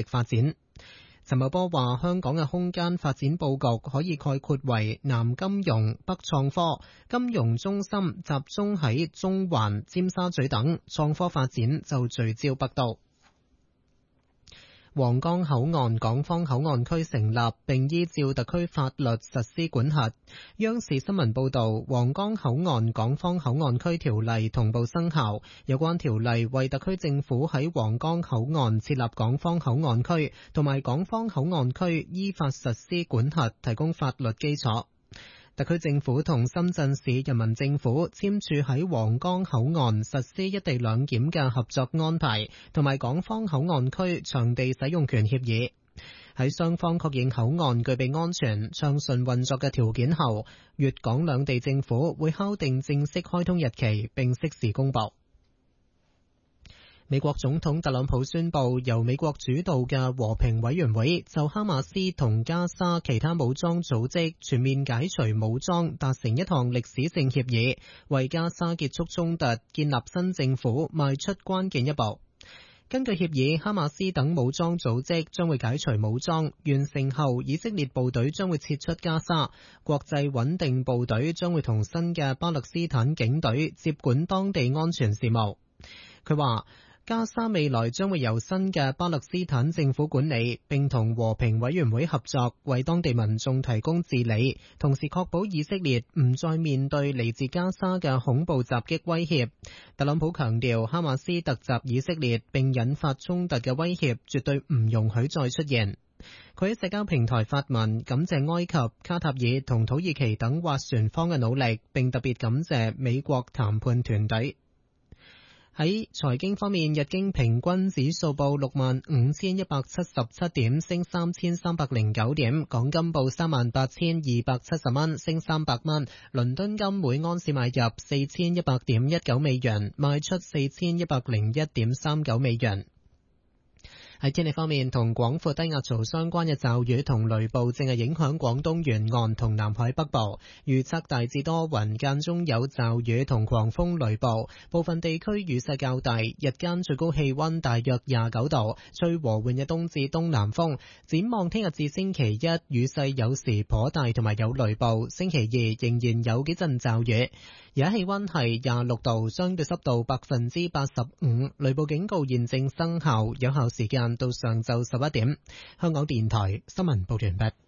發展。陳茂波話：香港嘅空間發展佈局可以概括為南金融、北創科，金融中心集中喺中環、尖沙咀等，創科發展就聚焦北道。皇崗口岸港方口岸區成立並依照特區法律實施管轄。央視新聞報導，皇崗口岸港方口岸區條例同步生效，有關條例為特區政府喺皇崗口岸設立港方口岸區同埋港方口岸區依法實施管轄提供法律基礎。特區政府同深圳市人民政府簽署喺皇崗口岸實施一地兩檢嘅合作安排，同埋港方口岸區場地使用權協議。喺雙方確認口岸具備安全暢順運作嘅條件後，粵港兩地政府會敲定正式開通日期並適時公佈。美國總統特朗普宣布，由美國主導嘅和平委員會就哈馬斯同加沙其他武裝組織全面解除武裝達成一項歷史性協議，為加沙結束衝突、建立新政府邁出關鍵一步。根據協議，哈馬斯等武裝組織將會解除武裝，完成後以色列部隊將會撤出加沙，國際穩定部隊將會同新嘅巴勒斯坦警隊接管當地安全事務。佢話，加沙未來將會由新嘅巴勒斯坦政府管理，並同和平委員會合作，為當地民眾提供治理，同時確保以色列唔再面對嚟自加沙嘅恐怖襲擊威脅。特朗普強調，哈馬斯突襲以色列並引發衝突嘅威脅絕對唔容許再出現。佢喺社交平台發文感謝埃及、卡塔爾同土耳其等斡旋方嘅努力，並特別感謝美國談判團隊。喺財經方面，日經平均指數報65,177點，升3309點；港金報38,270蚊，升300蚊；倫敦金每安士買入4100.19美元，賣出4101.39美元。喺天氣方面，同廣闊低壓槽相關嘅驟雨同雷暴正係影響廣東沿岸同南海北部，預測大致多雲，間中有驟雨同狂風雷暴，部分地區雨勢較大，日間最高氣溫大約29度，吹和緩嘅東至東南風。展望聽日至星期一，雨勢有時頗大同埋有雷暴，星期二仍然有幾陣驟雨。而家氣溫係26度，相對濕度85%，雷暴警告現正生效，有效時間到上晝11點。香港電台新聞報完畢。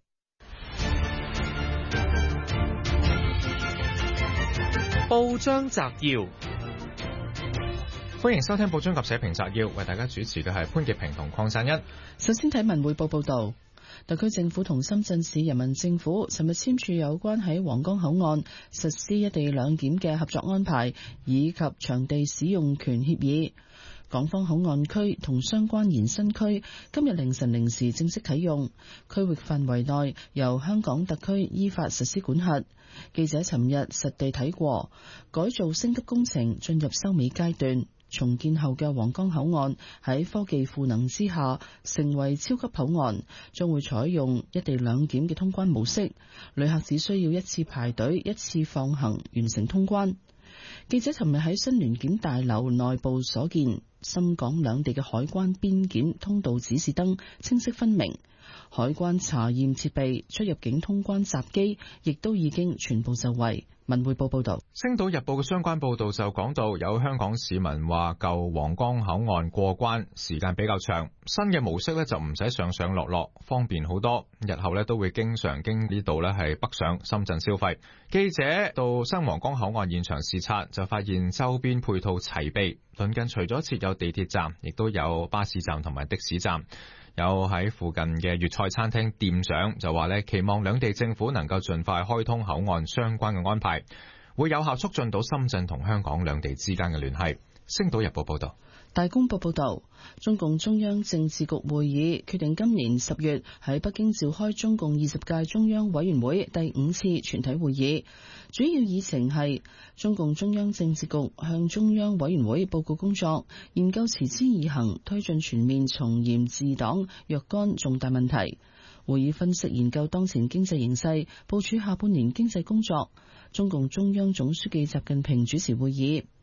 報章摘要，歡迎收聽報章及社評摘要，為大家主持嘅係潘潔平同鄺散一。 首先睇文匯報報道。特區政府同深圳市人民政府尋日簽署有關喺皇崗口岸實施一地兩檢嘅合作安排，以及場地使用權協議。港方口岸區同相關延伸區今日凌晨零時正式啟用，區域範圍內由香港特區依法實施管轄。記者尋日實地睇過，改造升級工程進入收尾階段。重建後嘅皇崗口岸喺科技賦能之下，成為超級口岸，將會採用一地兩檢嘅通關模式，旅客只需要一次排隊、一次放行完成通關。記者尋日喺新聯檢大樓內部所見，深港兩地嘅海關邊檢通道指示燈清晰分明，海關查驗設備、出入境通關閘機亦都已經全部就位。文匯報報道， 星島日報嘅相關報道就講到，有香港市民話舊皇崗口岸過關時間比較長，新嘅模式就唔使上上落落，方便好多。日後都會經常經呢度係北上深圳消費。記者到新皇崗口岸現場視察，就發現周邊配套齊備，鄰近除咗設有地鐵站，亦都有巴士站同埋的士站。有喺附近嘅粵菜餐廳店長就話期望兩地政府能夠盡快開通口岸相關嘅安排，會有效促進到深圳同香港兩地之間嘅聯繫。星島日報報道。 大公報報道，中共中央政治局會議決定今年10月喺北京召開中共20屆中央委員會第5次全體會議，主要議程係中共中央政治局向中央委員會報告工作，研究持之以恆推進全面從嚴治黨若干重大問題。會議分析研究當前經濟形勢，部署下半年經濟工作。中共中央總書記習近平主持會議，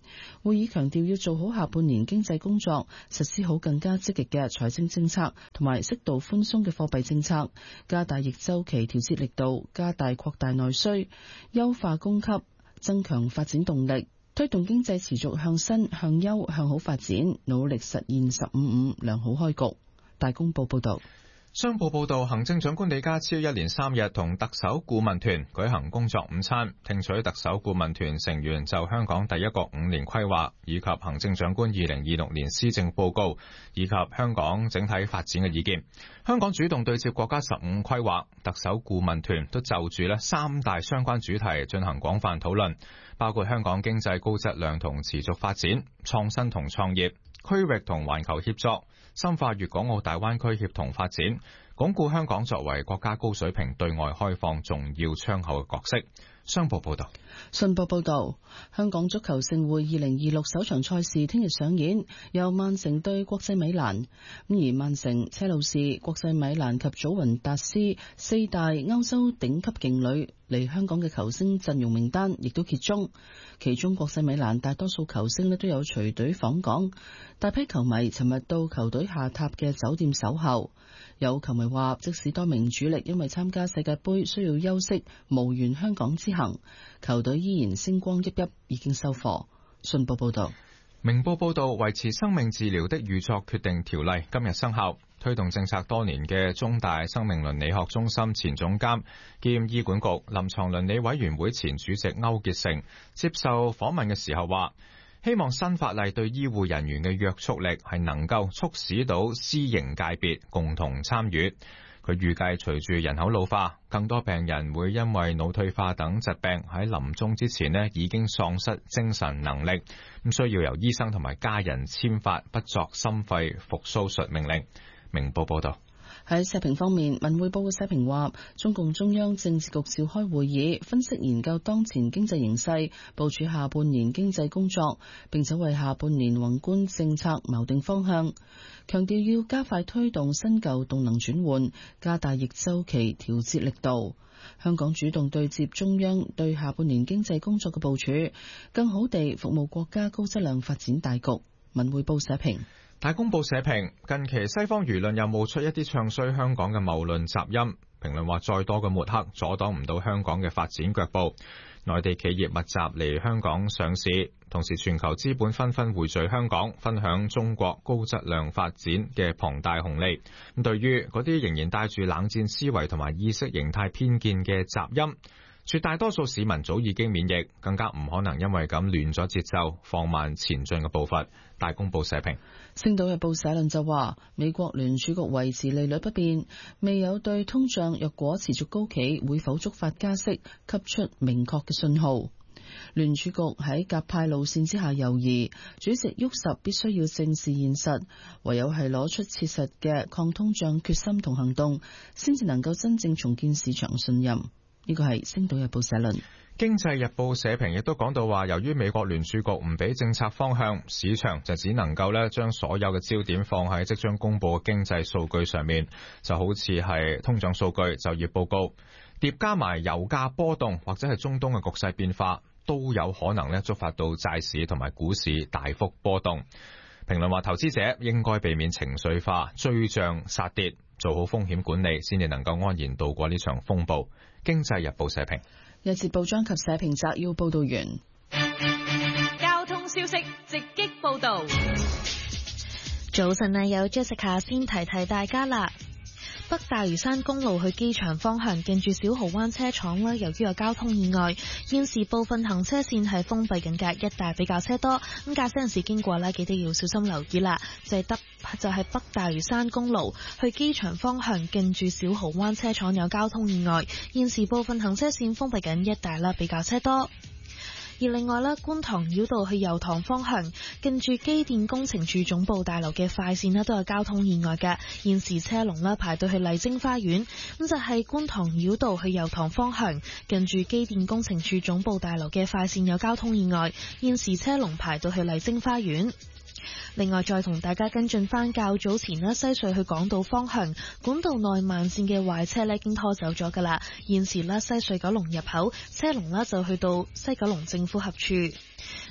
會議強調要做好下半年經濟工作，實施好更加積極嘅財政政策同埋適度寬鬆嘅貨幣政策，加大逆週期調節力度，加大擴大內需，優化供給，增強發展動力，推動經濟持續向新、向優、向好發展，努力實現15-5良好開局。大公報報道。 商報報道，行政長官李家超一連3日同特首顧問團舉行工作午餐，聽取特首顧問團成員就香港第一個5年規劃，以及行政長官2026年施政報告，以及香港整體發展嘅意見。香港主動對接國家15規劃，特首顧問團都就住3大相關主題進行廣泛討論，包括香港經濟高質量同持續發展、創新同創業、區域同環球協作、深化粵港澳大灣區協同發展，鞏固香港作為國家高水平對外開放重要窗口嘅角色。商報報道。 信報報道，香港足球盛會2026首場賽事聽日上演，由曼城對國際米蘭。而曼城、車路士、國際米蘭及祖雲達斯4大歐洲頂級勁旅嚟香港嘅球星陣容名單亦都揭盅，其中國際米蘭大多數球星都有隨隊訪港，大批球迷尋日到球隊下榻嘅酒店守候。有球迷話，即使多名主力因為參加世界盃需要休息，無緣香港之行，球隊依然星光熠熠，已經收貨。信報報道。 明報報道，維持生命治療的預作決定條例今日生效，推動政策多年嘅中大生命倫理學中心前總監兼醫管局臨床倫理委員會前主席歐傑成接受訪問嘅時候話，希望新法例對醫護人員嘅約束力係能夠促使到私營界別共同參與。佢預計隨住人口老化，更多病人會因為腦退化等疾病喺臨終之前已經喪失精神能力，咁需要由醫生同埋家人簽發不作心肺復甦術命令。明報報道。 喺社評方面，文匯報嘅社評話，中共中央政治局召開會議，分析研究當前經濟形勢，部署下半年經濟工作，並且為下半年宏觀政策錨定方向，強調要加快推動新舊動能轉換，加大逆周期調節力度。香港主動對接中央對下半年經濟工作嘅部署，更好地服務國家高質量發展大局。文匯報社評。 大公報社評，近期西方輿論又冒出一啲唱衰香港嘅謬論雜音，評論話再多嘅抹黑阻擋唔到香港嘅發展腳步。內地企業密集嚟香港上市，同時全球資本紛紛匯聚香港，分享中國高質量發展嘅龐大紅利。咁對於嗰啲仍然帶住冷戰思維同埋意識形態偏見嘅雜音，絕大多數市民早已經免疫，更加唔可能因為咁亂咗節奏，放慢前進嘅步伐。大公報社評。 星島日報社論就話，美國聯儲局維持利率不變，未有對通脹若果持續高企會否觸發加息給出明確嘅信號。聯儲局喺鴿派路線之下猶豫，主席沃什必須要正視現實，唯有係攞出切實嘅抗通脹決心同行動，先至能夠真正重建市場信任。呢個係星島日報社論。 經濟日報社評亦都講到話，由於美國聯儲局唔俾政策方向，市場就只能夠將所有嘅焦點放喺即將公布嘅經濟數據上面，就好似係通脹數據、就業報告，疊加埋油價波動或者係中東嘅局勢變化，都有可能觸發到債市同埋股市大幅波動。評論話，投資者應該避免情緒化追漲殺跌，做好風險管理，先至能夠安然度過呢場風暴。經濟日報社評。 日節報章及社評摘要報道完。 交通消息直擊報道。 早晨啊，有 Jessica 先提大家啦。北大嶼山公路去機場方向近住小蠔灣車廠啦，由於有交通意外，現時部分行車線係封閉緊嘅，一帶比較車多，咁駕駛人士經過啦，記得要小心留意啦。就係北大嶼山公路去機場方向近住小蠔灣車廠有交通意外，現時部分行車線封閉緊，一帶啦比較車多。而另外咧，觀塘繞道去油塘方向近住機電工程處總部大樓嘅快線咧都有交通意外嘅，現時車龍咧排到去麗晶花園。咁就係觀塘繞道去油塘方向近住機電工程處總部大樓嘅快線有交通意外，現時車龍排到去麗晶花園。另外再同大家跟進翻較早前咧，西隧去港島方向管道內慢線嘅壞車咧已經拖走咗噶啦，現時咧西隧九龍入口車龍咧就去到西九龍政府合署。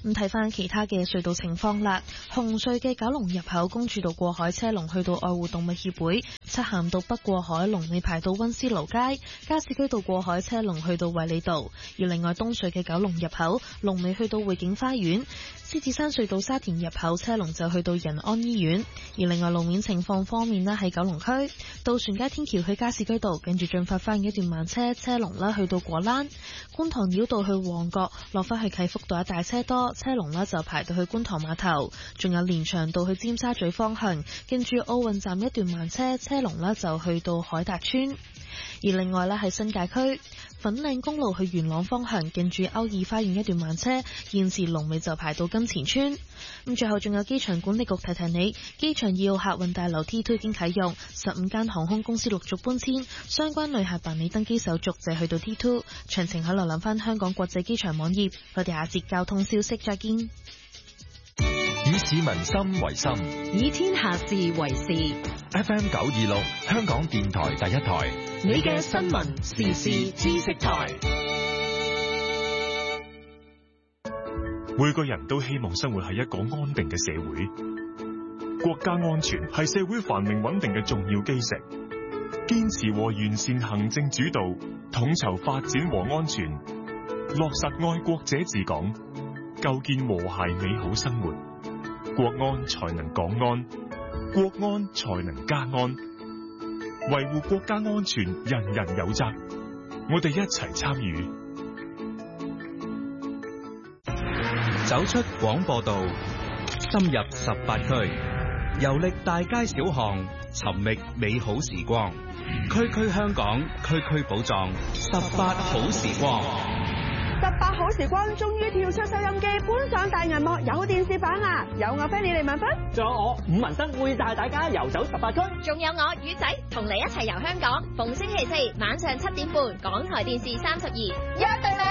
咁睇翻其他嘅隧道情況啦，紅隧嘅九龍入口公主道過海車龍去到愛護動物協會，漆咸道北過海龍尾排到溫思勞街，加士居道過海車龍去到衛理道。而另外東隧嘅九龍入口龍尾去到匯景花園，獅子山隧道沙田入口車龍就去到仁安醫院。而另外路面情況方面呢，喺九龍區渡船街天橋去加士居道，跟住進發翻一段慢車龍啦，去到果欄。觀塘繞道去旺角落翻去啟福道一帶車多，車龍啦就排到去觀塘碼頭。仲有連翔道去尖沙咀方向，跟住奧運站一段慢車龍啦就去到海達村。而另外咧喺新界區粉嶺公路去元朗方向，近住歐爾花園一段慢車，現時龍尾就排到金錢村。咁最後仲有機場管理局提提你，機場2號客運大樓 T2 已經啟用，15間航空公司陸續搬遷，相關旅客辦理登機手續就去到 T2。詳情可瀏覽翻香港國際機場網頁。我哋下節交通消息再見。 以市民心為心， 以天下事為事。 FM 926香港電台第一台， 你嘅新聞時事知識台。 每個人都希望生活喺一個安定嘅社會，國家安全係社會繁榮穩定嘅重要基石。堅持和完善行政主導，統籌發展和安全，落實愛國者治港，構建和諧美好生活。國安才能港安，國安才能家安。維護國家安全，人人有責。我哋一齊參與， 走出廣播道，深入18區，遊歷大街小巷，尋覓美好時光。區區香港，區區寶藏，18好時光。 18好時光終於跳出收音機，搬上大銀幕，有電視版啦！有我菲利利文芬， 仲有我伍文生會帶大家遊走18區， 仲有我魚仔同你一齊遊香港。逢星期四晚上7點半，港台電視32，約定你。